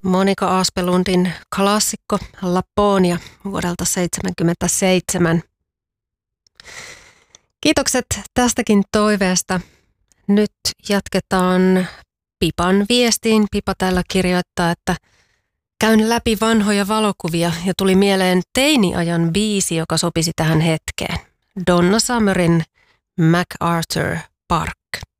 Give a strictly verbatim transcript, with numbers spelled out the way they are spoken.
Monika Aspelundin klassikko Lapponia vuodelta seitsemänkymmentäseitsemän. Kiitokset tästäkin toiveesta. Nyt jatketaan Pipan viestiin. Pipa täällä kirjoittaa, että käyn läpi vanhoja valokuvia ja tuli mieleen teiniajan biisi, joka sopisi tähän hetkeen. Donna Summerin MacArthur Park.